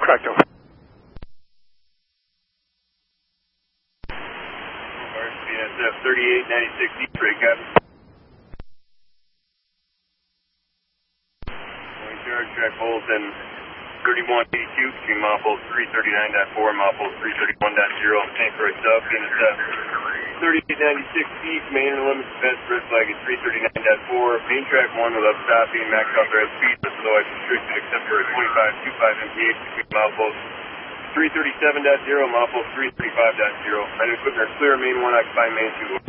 Correcto. BNSF 3896 East, break up. Going charge, track Bolton 3182 between milepost 339.4 and milepost 331.0. Tank right sub, BNSF 3896 East, main and limits event, red flag is 339.4. Main track 1 without stopping, max authorized speed, but otherwise restricted except for 25.25 mph between milepost 337.0 and milepost 335.0. Main equipment are clear, main 1 occupy, main 2.